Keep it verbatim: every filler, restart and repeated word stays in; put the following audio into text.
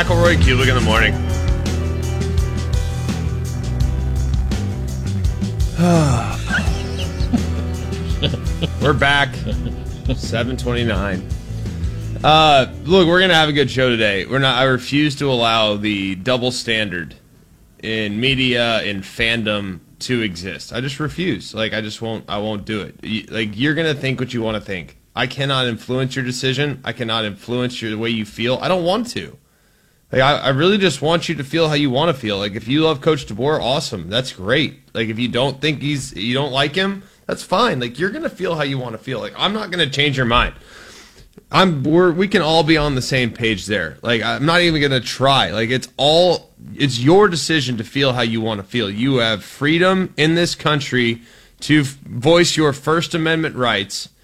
McElroy, Kulik in the morning. We're back. seven twenty-nine. Uh, look, we're going to have a good show today. We're not. I refuse to allow the double standard in media, in fandom, to exist. I just refuse. Like, I just won't. I won't do it. You, like, you're going to think what you want to think. I cannot influence your decision. I cannot influence your, the way you feel. I don't want to. Like, I, I really just want you to feel how you want to feel. Like, if you love Coach DeBoer, awesome. That's great. Like, if you don't think he's, you don't like him, that's fine. Like, you're going to feel how you want to feel. Like, I'm not going to change your mind. I'm, we're, we can all be on the same page there. Like, I'm not even going to try. Like, it's all, it's your decision to feel how you want to feel. You have freedom in this country to f- voice your First Amendment rights